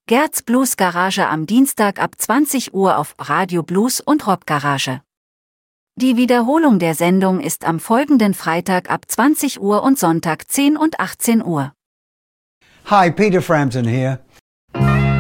Gerds Blues Garage am Dienstag ab 20 Uhr auf Radio Blues und Rock Garage. Die Wiederholung der Sendung ist am folgenden Freitag ab 20 Uhr und Sonntag 10 und 18 Uhr. Hi, Peter Frampton here.